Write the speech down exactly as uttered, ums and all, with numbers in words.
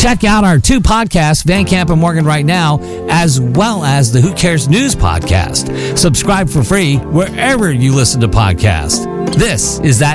Check out our two podcasts, Van Camp and Morgan Right Now, as well as the Who Cares News podcast. Subscribe for free wherever you listen to podcasts. This is That